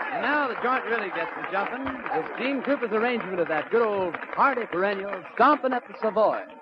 And now the joint really gets to jumping with Gene Cooper's arrangement of that good old hearty perennial, Stompin' at the Savoy.